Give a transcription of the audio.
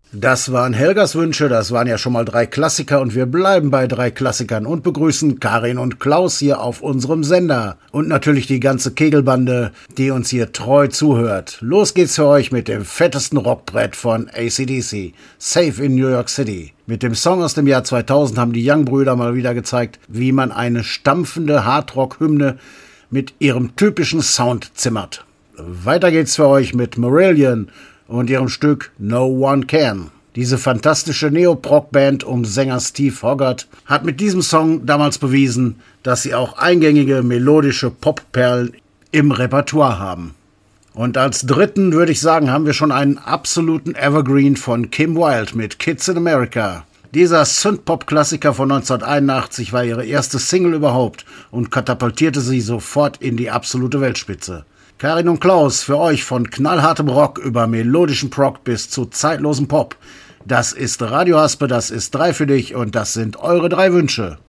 Das waren Helgas Wünsche, das waren ja schon mal 3 Klassiker und wir bleiben bei 3 Klassikern und begrüßen Karin und Klaus hier auf unserem Sender. Und natürlich die ganze Kegelbande, die uns hier treu zuhört. Los geht's für euch mit dem fettesten Rockbrett von AC/DC, Safe in New York City. Mit dem Song aus dem Jahr 2000 haben die Young-Brüder mal wieder gezeigt, wie man eine stampfende Hardrock-Hymne mit ihrem typischen Sound zimmert. Weiter geht's für euch mit Marillion und ihrem Stück No One Can. Diese fantastische Neoprog-Band um Sänger Steve Hogarth hat mit diesem Song damals bewiesen, dass sie auch eingängige melodische Popperlen im Repertoire haben. Und als dritten würde ich sagen, haben wir schon einen absoluten Evergreen von Kim Wilde mit Kids in America. Dieser Synthpop-Klassiker von 1981 war ihre erste Single überhaupt und katapultierte sie sofort in die absolute Weltspitze. Karin und Klaus, für euch von knallhartem Rock über melodischen Prog bis zu zeitlosem Pop. Das ist Radio Haspe, das ist 3 für dich und das sind eure 3 Wünsche.